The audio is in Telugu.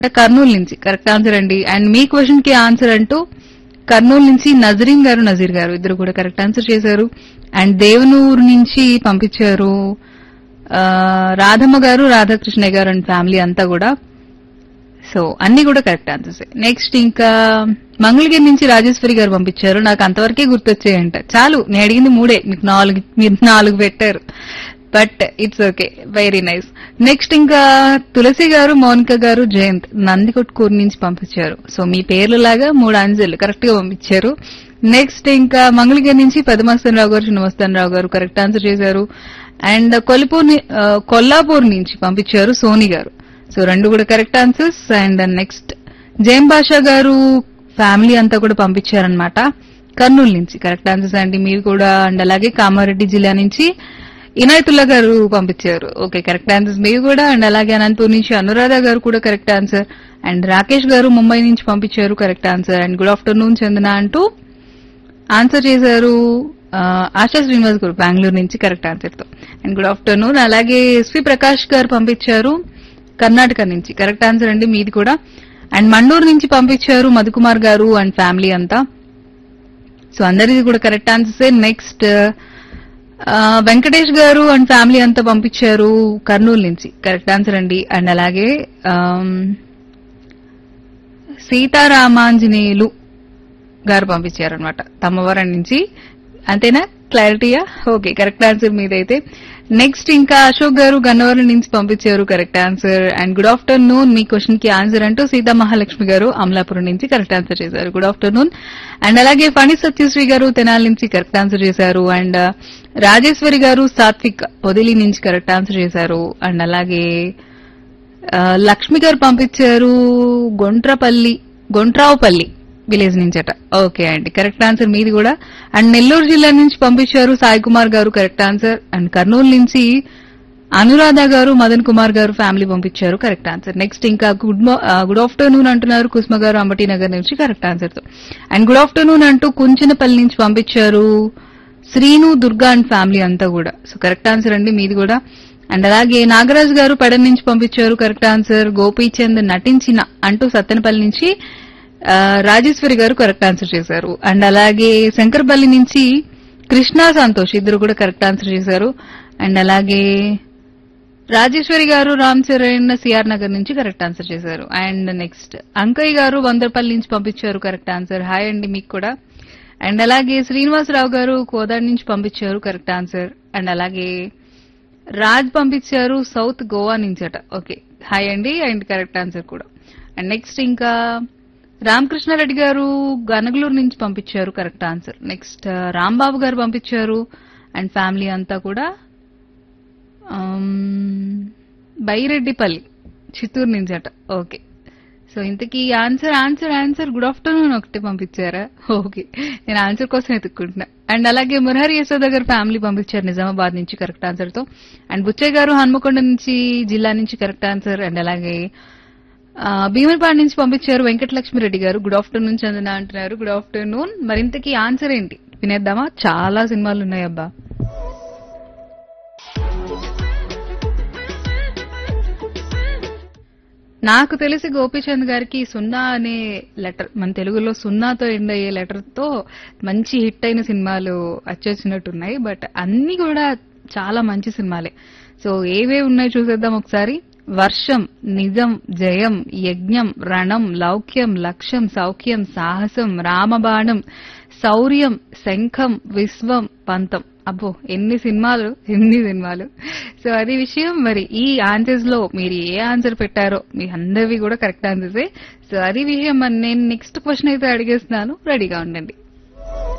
కర్నూలు నుంచి కరెక్ట్ ఆన్సర్ అండి. అండ్ మీ క్వశ్చన్ కి ఆన్సర్ అంటూ కర్నూలు నుంచి నజరీన్ గారు నజీర్ గారు ఇద్దరు కూడా కరెక్ట్ ఆన్సర్ చేశారు. అండ్ దేవనూరు నుంచి పంపించారు రాధమ్మ గారు రాధాకృష్ణ గారు అండ్ ఫ్యామిలీ అంతా కూడా. సో అన్ని కూడా కరెక్ట్ ఆన్సర్స్. నెక్స్ట్ ఇంకా మంగళగిరి నుంచి రాజేశ్వరి గారు పంపించారు. నాకు అంతవరకే గుర్తొచ్చాయంట. చాలు నేను అడిగింది 3, మీరు 4 పెట్టారు. But it's okay, very nice. Next ఇంకా తులసి గారు మౌనిక గారు జయంత్ నందికొట్కూరు నుంచి పంపించారు. సో మీ పేర్లు లాగా 3 ఆన్సర్లు కరెక్ట్ గా పంపించారు. నెక్స్ట్ ఇంకా మంగళగిరి నుంచి పెదమస్తన్ రావు గారు చిన్నమస్తన్ రావు గారు కరెక్ట్ ఆన్సర్ చేశారు. అండ్ కొల్లాపూర్ నుంచి పంపించారు సోని గారు. సో 2 కూడా కరెక్ట్ ఆన్సర్స్. అండ్ నెక్స్ట్ జయం బాషా గారు ఫ్యామిలీ అంతా కూడా పంపించారనమాట కర్నూలు నుంచి కరెక్ట్ ఆన్సర్స్ అండి మీరు కూడా. అండ్ అలాగే కామారెడ్డి జిల్లా నుంచి ఇనాయతుల్లా గారు పంపించారు. ఓకే కరెక్ట్ ఆన్సర్స్ మీరు కూడా. అండ్ అలాగే అనంతపూర్ నుంచి అనురాధ గారు కూడా కరెక్ట్ ఆన్సర్. అండ్ రాకేష్ గారు ముంబై నుంచి పంపించారు correct answer. And good afternoon చందన అంటూ ఆన్సర్ చేశారు ఆశా శ్రీనివాస్ గారు బెంగళూరు నుంచి కరెక్ట్ ఆన్సర్ తో. And good afternoon. అలాగే ఎస్వి ప్రకాష్ గారు పంపించారు కర్ణాటక నుంచి కరెక్ట్ ఆన్సర్ అండి మీది కూడా. అండ్ మండూరు నుంచి పంపించారు మధుకుమార్ గారు అండ్ ఫ్యామిలీ అంతా. సో అందరిది కూడా కరెక్ట్ ఆన్సర్సే. నెక్స్ట్ వెంకటేష్ గారు అండ్ ఫ్యామిలీ అంతా పంపించారు కర్నూలు నుంచి కరెక్ట్ ఆన్సర్ అండి. అండ్ అలాగే సీతారామాంజనేయులు గారు పంపించారు అనమాట తమ్మవరం నుంచి. అంతేనా, క్లారిటీయా? ఓకే కరెక్ట్ ఆన్సర్ మీదైతే. నెక్స్ట్ ఇంకా అశోక్ గారు గన్నవరం నుంచి పంపించారు correct answer. And good afternoon me question కి ఆన్సర్ అంటూ సీతా మహాలక్ష్మి గారు అమలాపురం నుంచి కరెక్ట్ ఆన్సర్ చేశారు. Good afternoon. అండ్ అలాగే ఫణి సత్యశ్రీ గారు తెనాలి నుంచి కరెక్ట్ ఆన్సర్ చేశారు. అండ్ రాజేశ్వరి గారు సాత్విక్ పొదిలి నుంచి కరెక్ట్ ఆన్సర్ చేశారు. అండ్ అలాగే లక్ష్మి గారు పంపించారు గొంట్రావుపల్లి విలేజ్ నుంచట. ఓకే అండి కరెక్ట్ ఆన్సర్ మీది కూడా. అండ్ నెల్లూరు జిల్లా నుంచి పంపించారు సాయి కుమార్ గారు కరెక్ట్ ఆన్సర్. అండ్ కర్నూలు నుంచి అనురాధ గారు మదన్ కుమార్ గారు ఫ్యామిలీ పంపించారు కరెక్ట్ ఆన్సర్. నెక్స్ట్ ఇంకా గుడ్ ఆఫ్టర్నూన్ అంటున్నారు కుస్మ గారు అంబటి నగర్ నుంచి కరెక్ట్ ఆన్సర్ తో. అండ్ గుడ్ ఆఫ్టర్నూన్ అంటూ కుంచనపల్లి నుంచి పంపించారు శ్రీను దుర్గా అండ్ ఫ్యామిలీ అంతా కూడా. సో కరెక్ట్ ఆన్సర్ అండి మీది కూడా. అండ్ అలాగే నాగరాజ్ గారు పెడన్ నుంచి పంపించారు కరెక్ట్ ఆన్సర్. గోపీచంద్ నటించిన అంటూ సత్తెనపల్లి నుంచి రాజేశ్వరి గారు కరెక్ట్ ఆన్సర్ చేశారు. అండ్ అలాగే శంకర్పల్లి నుంచి కృష్ణా సంతోష్ ఇద్దరు కూడా కరెక్ట్ ఆన్సర్ చేశారు. అండ్ అలాగే రాజేశ్వరి గారు రామ్ చరణ్ సిఆర్ నగర్ నుంచి కరెక్ట్ ఆన్సర్ చేశారు. అండ్ నెక్స్ట్ అంకయ్య గారు వందరపల్లి నుంచి పంపించారు కరెక్ట్ ఆన్సర్. హాయ్ అండి మీకు కూడా. అండ్ అలాగే శ్రీనివాసరావు గారు కోదాడ్ నుంచి పంపించారు కరెక్ట్ ఆన్సర్. అండ్ అలాగే రాజ్ పంపించారు సౌత్ గోవా నుంచి అట. ఓకే హాయ్ అండి అండ్ కరెక్ట్ ఆన్సర్ కూడా. అండ్ నెక్స్ట్ ఇంకా రామకృష్ణారెడ్డి గారు గనగలూరు నుంచి పంపించారు కరెక్ట్ ఆన్సర్. నెక్స్ట్ రాంబాబు గారు పంపించారు అండ్ ఫ్యామిలీ అంతా కూడా బైరెడ్డిపల్లి చిత్తూరు నుంచి అట. ఓకే సో ఇంతకీ ఆన్సర్ గుడ్ ఆఫ్టర్నూన్ ఒకటి పంపించారా? ఓకే నేను ఆన్సర్ కోసం ఎత్తుక్కుంటున్నా. అండ్ అలాగే మురహరి యశోద గారు ఫ్యామిలీ పంపించారు నిజామాబాద్ నుంచి కరెక్ట్ ఆన్సర్ తో. అండ్ బుచ్చయ్య గారు హన్మకొండ నుంచి జిల్లా నుంచి కరెక్ట్ ఆన్సర్. అండ్ అలాగే భీమలపాడు నుంచి పంపించారు వెంకటలక్ష్మిరెడ్డి గారు గుడ్ ఆఫ్టర్నూన్ చందన అంటున్నారు. Good afternoon. మరింతకీ ఆన్సర్ ఏంటి వినేద్దామా? చాలా సినిమాలు ఉన్నాయి అబ్బా. నాకు తెలిసి గోపీచంద్ గారికి 0 అనే లెటర్ మన తెలుగులో 0తో ఎండ్ అయ్యే లెటర్ తో మంచి హిట్ అయిన సినిమాలు వచ్చేసినట్టున్నాయి. బట్ అన్ని కూడా చాలా మంచి సినిమాలే. సో ఏవే ఉన్నాయో చూసేద్దాం ఒకసారి. వర్షం, నిజం, జయం, యజ్ఞం, రణం, లౌక్యం, లక్ష్యం, సౌఖ్యం, సాహసం, రామబాణం, శౌర్యం, శంఖం, విశ్వం, పంతం. అబ్బో ఎన్ని సినిమాలు. సో అది విషయం. మరి ఈ ఆన్సర్స్ లో మీరు ఏ ఆన్సర్ పెట్టారో మీ అందరివి కూడా కరెక్ట్ ఆన్సర్సే. సో అది విషయం. మరి నేను నెక్స్ట్ క్వశ్చన్ అయితే అడిగేస్తున్నాను, రెడీగా ఉండండి.